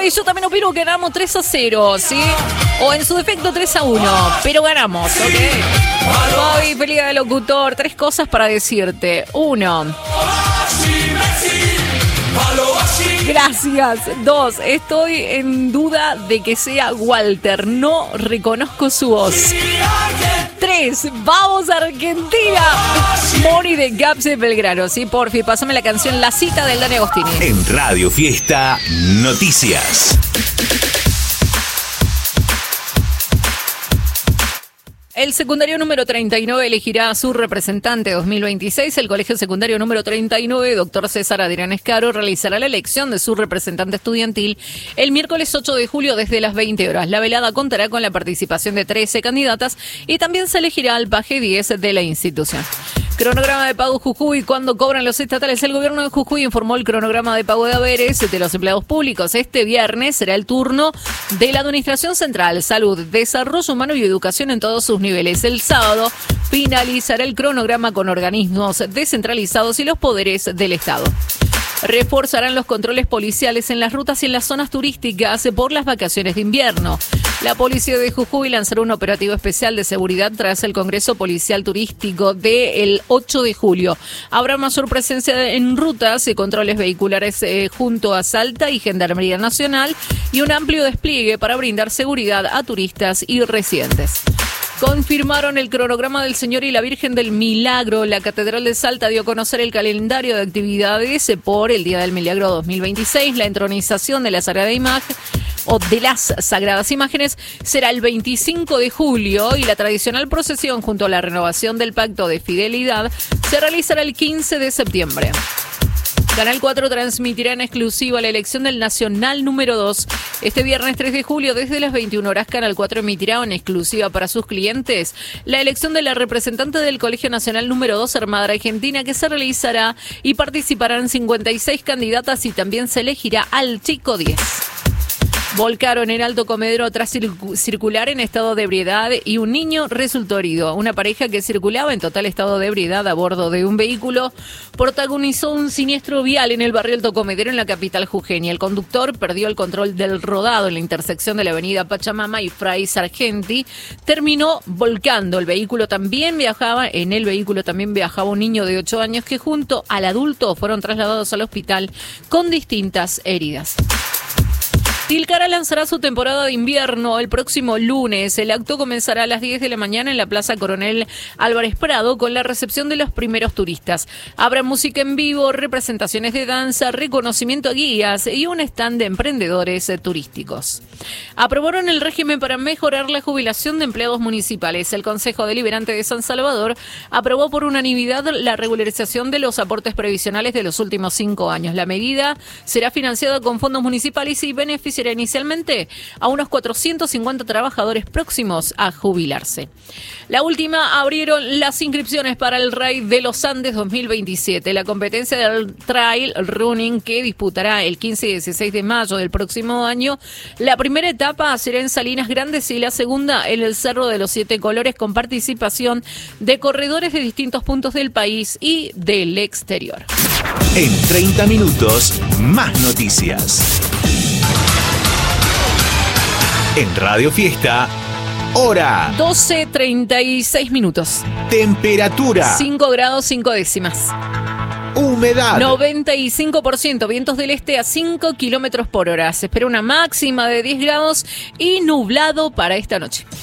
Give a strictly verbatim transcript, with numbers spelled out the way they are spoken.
y yo también opino que ganamos tres a cero, ¿sí? O en su defecto tres a uno, pero ganamos, ¿ok? Bobby, feliz de locutor, tres cosas para decirte. Uno. Gracias. Dos, estoy en duda de que sea Walter. No reconozco su voz. Tres, vamos a Argentina. Moni de Gaps de Belgrano. Sí, porfi, pásame la canción La Cita del Dani Agostini. En Radio Fiesta Noticias. El secundario número treinta y nueve elegirá a su representante dos mil veintiséis. El colegio secundario número treinta y nueve, doctor César Adrián Escaro, realizará la elección de su representante estudiantil el miércoles ocho de julio desde las veinte horas. La velada contará con la participación de trece candidatas y también se elegirá al paje diez de la institución. Cronograma de pago Jujuy. ¿Cuándo cobran los estatales? El gobierno de Jujuy informó el cronograma de pago de haberes de los empleados públicos. Este viernes será el turno de la Administración Central, Salud, Desarrollo Humano y Educación en todos sus niveles. El sábado finalizará el cronograma con organismos descentralizados y los poderes del Estado. Reforzarán los controles policiales en las rutas y en las zonas turísticas por las vacaciones de invierno. La policía de Jujuy lanzará un operativo especial de seguridad tras el Congreso Policial Turístico del ocho de julio. Habrá mayor presencia en rutas y controles vehiculares eh, junto a Salta y Gendarmería Nacional y un amplio despliegue para brindar seguridad a turistas y residentes. Confirmaron el cronograma del Señor y la Virgen del Milagro. La Catedral de Salta dio a conocer el calendario de actividades por el Día del Milagro dos mil veintiséis. La entronización de la Sagrada Imagen o de las Sagradas Imágenes será el veinticinco de julio y la tradicional procesión junto a la renovación del Pacto de Fidelidad se realizará el quince de septiembre. Canal cuatro transmitirá en exclusiva la elección del Nacional número dos. Este viernes tres de julio, desde las veintiuna horas, Canal cuatro emitirá en exclusiva para sus clientes la elección de la representante del Colegio Nacional número dos, Armada Argentina, que se realizará y participarán cincuenta y seis candidatas y también se elegirá al Chico diez. Volcaron en Alto Comedero tras circular en estado de ebriedad y un niño resultó herido. Una pareja que circulaba en total estado de ebriedad a bordo de un vehículo protagonizó un siniestro vial en el barrio Alto Comedero en la capital jujeña. El conductor perdió el control del rodado en la intersección de la avenida Pachamama y Fray Sargenti. Terminó volcando. El vehículo también viajaba, en el vehículo también viajaba un niño de ocho años que junto al adulto fueron trasladados al hospital con distintas heridas. Tilcara lanzará su temporada de invierno el próximo lunes. El acto comenzará a las diez de la mañana en la Plaza Coronel Álvarez Prado con la recepción de los primeros turistas. Habrá música en vivo, representaciones de danza, reconocimiento a guías y un stand de emprendedores turísticos. Aprobaron el régimen para mejorar la jubilación de empleados municipales. El Consejo Deliberante de San Salvador aprobó por unanimidad la regularización de los aportes previsionales de los últimos cinco años. La medida será financiada con fondos municipales y beneficiará inicialmente a unos cuatrocientos cincuenta trabajadores próximos a jubilarse. La última, abrieron las inscripciones para el Rally de los Andes dos mil veintisiete. La competencia del trail running que disputará el quince y dieciséis de mayo del próximo año. La primera etapa será en Salinas Grandes y la segunda en el Cerro de los Siete Colores con participación de corredores de distintos puntos del país y del exterior. En treinta minutos, más noticias. En Radio Fiesta, hora. doce treinta y seis minutos. Temperatura. cinco grados cinco décimas. Humedad. noventa y cinco por ciento. Vientos del este a cinco kilómetros por hora. Se espera una máxima de diez grados y nublado para esta noche.